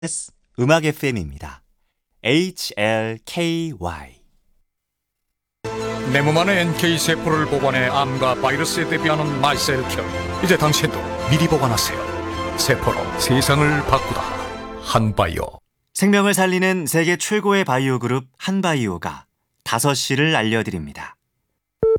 음악 FM입니다. HLKY. 내 몸 안에 NK세포를 보관해 암과 바이러스에 대비하는 마이셀큐. 이제 당신도 미리 보관하세요. 세포로 세상을 바꾸다. 한바이오. 생명을 살리는 세계 최고의 바이오 그룹 한바이오가 5시를 알려드립니다.